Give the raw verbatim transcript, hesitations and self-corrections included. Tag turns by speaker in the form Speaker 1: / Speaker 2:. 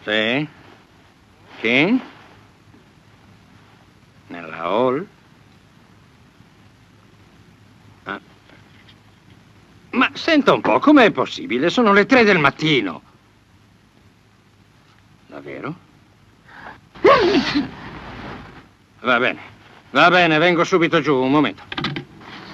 Speaker 1: Sì? Chi? Nella hall? Ah. Ma senta un po', com'è possibile? Sono le tre del mattino. Davvero? Va bene, va bene, vengo subito giù, un momento.